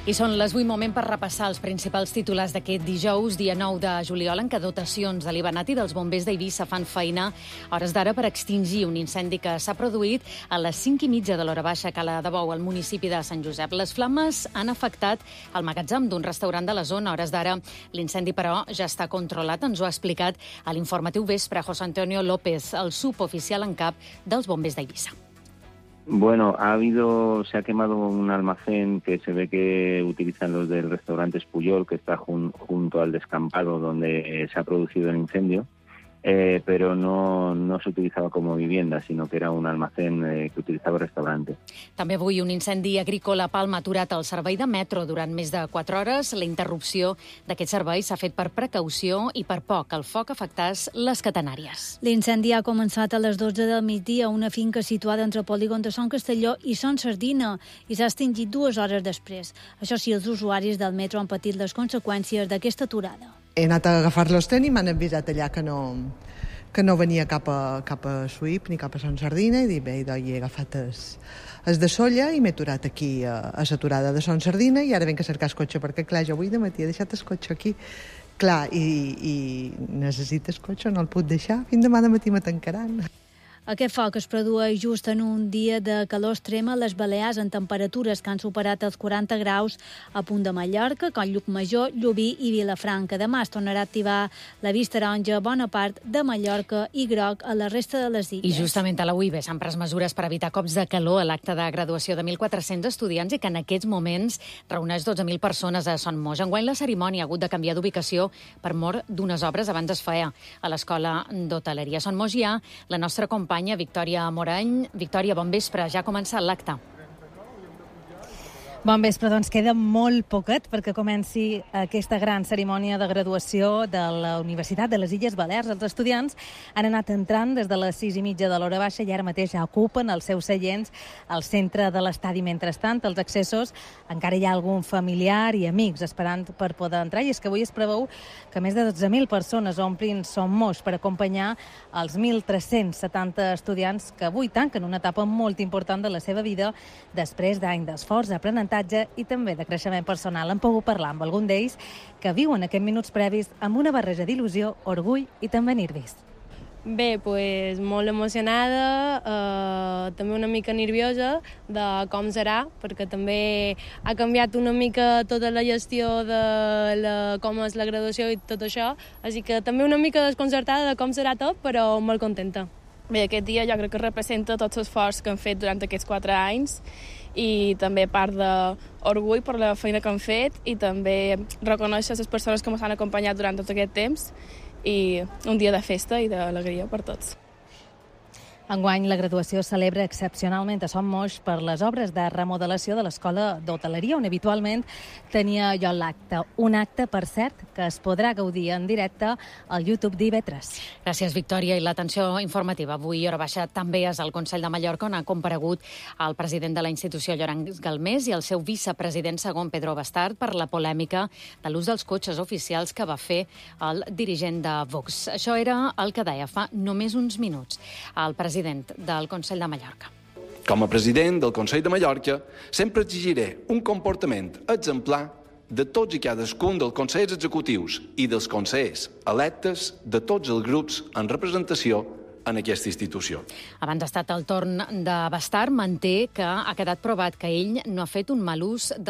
I són les 8, moment per repassar els principals titulars d'aquest dijous, dia 9 de juliol, en què dotacions de l'Ibanat i dels bombers d'Eivissa fan feina a hores d'ara per extingir un incendi que s'ha produït a les 5:30 de l'hora baixa a Cala de Bou, al municipi de Sant Josep. Les flames han afectat el magatzem d'un restaurant de la zona. A hores d'ara l'incendi, però, ja està controlat. Ens ho ha explicat a l'informatiu vespre José Antonio López, el suboficial en cap dels bombers d'Eivissa. Bueno, se ha quemado un almacén que se ve que utilizan los del restaurante Espuyol, que está junto al descampado donde se ha producido el incendio, pero no se utilizaba como vivienda, sino que era un almacén que utilizaba el restaurante. També avui un incendi agrícola a Palma ha aturat el servei de metro durant més de 4 hores. La interrupció d'aquest servei s'ha fet per precaució i per por que el foc afectés les catenàries. L'incendi ha començat a les 12 del migdia a una finca situada entre el polígon de Son Castelló i Son Sardina i s'ha extingit 2 hores després. Això sí, els usuaris del metro han patit les conseqüències d'aquesta aturada. He anat a agafar-los i m'han avisat allà que no venia cap a Suïp ni cap a Son Sardina, i dic, bé, he agafat es de Solla i m'he aturat aquí a l'aturada de Son Sardina, i ara venc a cercar el cotxe, perquè clar, jo avui de matí he deixat el cotxe aquí, clar, i necessites cotxe, no el puc deixar, fins demà de matí me tancaran. Aquest foc es produeix just en un dia de calor extrema a les Balears, amb temperatures que han superat els 40 graus a Punt de Mallorca, Coll Llucmajor, Llubí i Vilafranca. Demà es tornarà a activar la vista taronja a bona part de Mallorca i groc a la resta de les illes. I justament a la UIB s'han pres mesures per evitar cops de calor a l'acte de graduació de 1.400 estudiants i que en aquests moments reuneix 12.000 persones a Son Moix. Enguany la cerimònia ha hagut de canviar d'ubicació per mor d'unes obres. Abans es feia a l'Escola d'Hoteleria. A Son Moix hi ha la nostra companya Victòria Morany. Victòria, bon vespre. Ja ha començat l'acte. Bon vespre, doncs queda molt poquet perquè comenci aquesta gran cerimònia de graduació de la Universitat de les Illes Balears. Els estudiants han anat entrant des de les 6:30 de l'hora baixa i ara mateix ja ocupen els seus seients al centre de l'estadi. Mentrestant, als accessos encara hi ha algun familiar i amics esperant per poder entrar, i és que avui es preveu que més de 12.000 persones omplin Son Moix per acompanyar els 1.370 estudiants que avui tanquen una etapa molt important de la seva vida després d'any d'esforç, aprenentatge i també de creixement personal. Hem pogut parlar amb algun d'ells que viuen aquests minuts previs amb una barreja d'il·lusió, orgull i també nervis. Bé, doncs molt emocionada, també una mica nerviosa de com serà, perquè també ha canviat una mica tota la gestió de com és la graduació i tot això, així que també una mica desconcertada de com serà tot, però molt contenta. Bé, aquest dia jo crec que representa tot l'esforç que han fet durant aquests 4 anys i també part d'orgull per la feina que han fet i també reconèixer les persones que ens han acompanyat durant tot aquest temps i un dia de festa i d'alegria per tots. Enguany la graduació es celebra excepcionalment a Son Moix per les obres de remodelació de l'Escola d'Hoteleria, on habitualment tenia lloc l'acte. Un acte, per cert, que es podrà gaudir en directe al YouTube d'IV3. Gràcies, Victòria. I l'atenció informativa avui, hora baixa, també és al Consell de Mallorca, on ha comparegut el president de la institució, Llorenç Galmés, i el seu vicepresident segon, Pedro Bastard, per la polèmica de l'ús dels cotxes oficials que va fer el dirigent de Vox. Això era el que deia fa només uns minuts el president del Consell de Mallorca. Com a president del Consell de Mallorca, sempre exigiré un comportament exemplar de tots i cadascun dels consellers executius i dels consellers electes de tots els grups en representació en aquesta institució. Abans ha estat el torn de Bastard, manté que ha quedat provat que ell no ha fet un mal ús